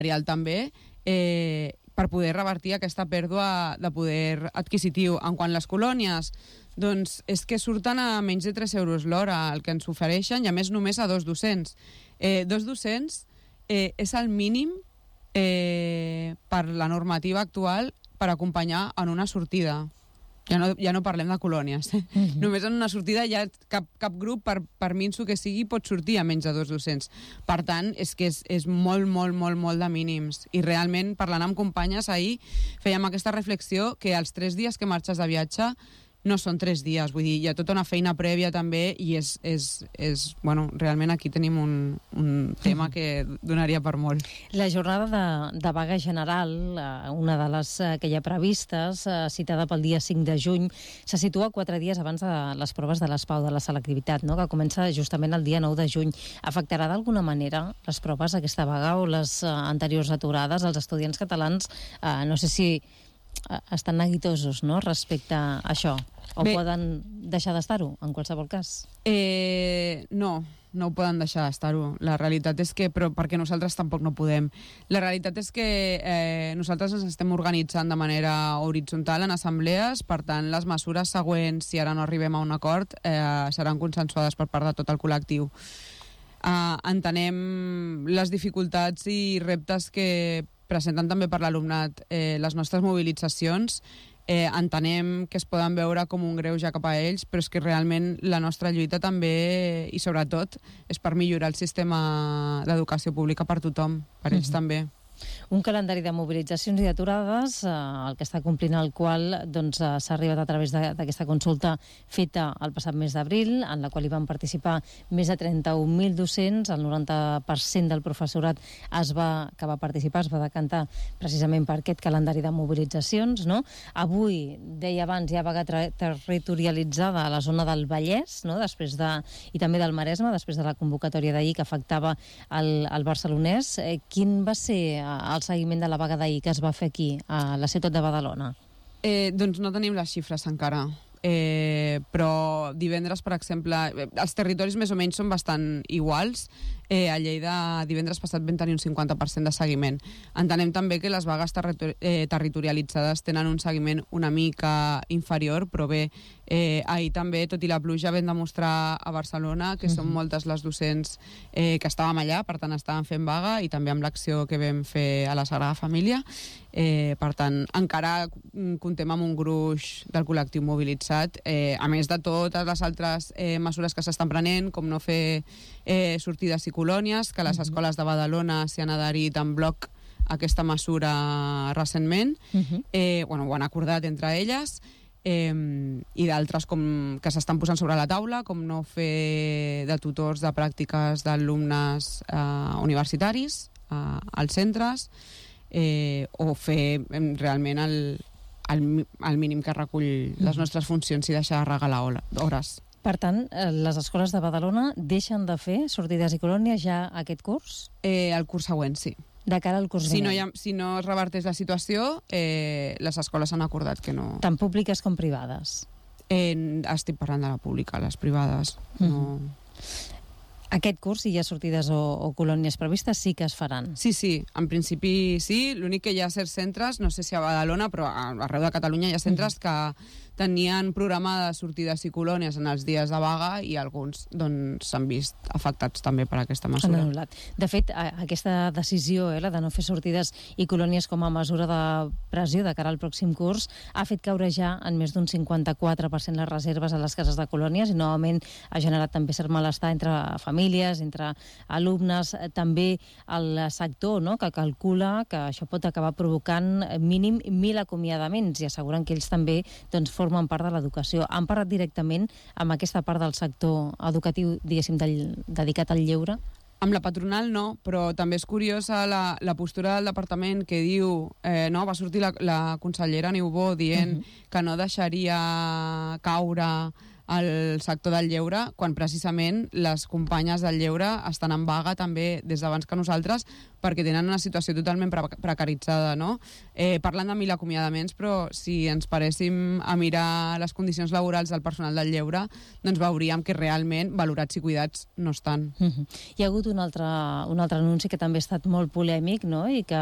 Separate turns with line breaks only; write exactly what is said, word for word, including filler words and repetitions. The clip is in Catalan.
salarial també, eh, per poder revertir aquesta pèrdua de poder adquisitiu. En quant a les colònies, doncs és que surten a menys de tres euros l'hora el que ens ofereixen, i a més només a dos docents. Eh, dos docents eh, és el mínim eh, per la normativa actual per acompanyar en una sortida. Ja no, ja no parlem de colònies. Eh? Mm-hmm. Només en una sortida ja cap, cap grup, per, per minso que sigui, pot sortir a menys de dos docents. Per tant, és que és, és molt, molt, molt, molt de mínims. I realment, parlant amb companyes, ahir fèiem aquesta reflexió que els tres dies que marxes de viatge no són tres dies, vull dir, hi ha tota una feina prèvia també, i és, és, és bueno, realment aquí tenim un, un tema que donaria per molt.
La jornada de, de vaga general, una de les que hi ha previstes, citada pel dia cinc de juny, se situa quatre dies abans de les proves de l'S P A U, de la selectivitat, no?, que comença justament el dia nou de juny. Afectarà d'alguna manera les proves aquesta vaga o les anteriors aturades? Els estudiants catalans, eh, no sé si estan neguitosos, no?, respecte a això, o Bé, poden deixar d'estar-ho, en qualsevol cas?
Eh, no, no ho poden deixar d'estar-ho. La realitat és que, però perquè nosaltres tampoc no podem. La realitat és que eh, nosaltres ens estem organitzant de manera horitzontal en assemblees, per tant, les mesures següents, si ara no arribem a un acord, eh, seran consensuades per part de tot el col·lectiu. Eh, entenem les dificultats i reptes que presenten també per l'alumnat eh, les nostres mobilitzacions. Eh, entenem que es poden veure com un greuge cap a ells, però és que realment la nostra lluita també, i sobretot, és per millorar el sistema d'educació pública per tothom, per ells mm-hmm. també.
Un calendari de mobilitzacions i d'aturades, eh, el que està complint el qual doncs, eh, s'ha arribat a través d'aquesta consulta feta el passat mes d'abril, en la qual hi van participar més de trenta-un mil docents, el noranta per cent del professorat es va, que va participar es va decantar precisament per aquest calendari de mobilitzacions, no? Avui, deia abans, hi ha vaga territorialitzada a la zona del Vallès, no?, després de, i també del Maresme, després de la convocatòria d'ahir que afectava el, el barcelonès. Eh, quin va ser el seguiment de la vaga d'ahir que es va fer aquí, a la ciutat de Badalona?
Eh, doncs no tenim les xifres encara, eh, però divendres, per exemple, els territoris més o menys són bastant iguals. Eh, a Lleida divendres passat vam tenir un cinquanta per cent de seguiment. Entenem també que les vagues territori eh, territorialitzades tenen un seguiment una mica inferior, però bé, eh, ahir també, tot i la pluja, vam demostrar a Barcelona que mm-hmm. són moltes les docents eh, que estàvem allà, per tant estàvem fent vaga, i també amb l'acció que vam fer a la Sagrada Família. Eh, per tant, encara comptem amb un gruix del col·lectiu mobilitzat, eh, a més de totes les altres eh, mesures que s'estan prenent, com no fer eh, sortides i colònies, que les escoles de Badalona s'hi han adherit en bloc a aquesta mesura recentment. Uh-huh. eh, bueno, ho han acordat entre elles, eh, i d'altres com que s'estan posant sobre la taula, com no fer de tutors de pràctiques d'alumnes eh, universitaris eh, als centres, eh, o fer eh, realment el, el, el mínim que recull uh-huh. les nostres funcions i deixar de regalar hores.
Per tant, les escoles de Badalona deixen de fer sortides i colònies ja aquest curs?
Eh, el curs següent, sí.
De cara al curs
si
vinent?
No ha, si no es reverteix la situació, eh, les escoles han acordat que no...
Tant públiques com privades?
Eh, estic parlant de la pública, les privades. Mm. No...
Aquest curs, si hi ha sortides o, o colònies previstes, sí que es faran?
Sí, sí, en principi sí. L'únic que hi ha certs centres, no sé si a Badalona, però arreu de Catalunya hi ha centres mm. que tenien programades sortides i colònies en els dies de vaga, i alguns doncs s'han vist afectats també per aquesta mesura.
De fet, aquesta decisió, eh, la de no fer sortides i colònies com a mesura de pressió de cara al pròxim curs, ha fet caure ja en més d'un cinquanta-quatre per cent les reserves a les cases de colònies, i novament ha generat també cert malestar entre famílies, entre alumnes, també el sector, no?, que calcula que això pot acabar provocant mínim mil acomiadaments, i asseguren que ells també doncs, formen part de l'educació. Han parlat directament amb aquesta part del sector educatiu, diguéssim, del, dedicat al lleure?
Amb la patronal no, però també és curiosa la, la postura del departament que diu, eh, no, va sortir la, la consellera Niubó dient uh-huh. que no deixaria caure al sector del lleure, quan precisament les companyes del lleure estan en vaga també des d'abans que nosaltres, perquè tenen una situació totalment pre precaritzada, no? Eh, parlant de mil acomiadaments, però si ens paréssim a mirar les condicions laborals del personal del lleure, doncs veuríem que realment valorats i cuidats no estan.
Uh-huh. Hi ha hagut un altre, un altre anunci que també ha estat molt polèmic, no?, i que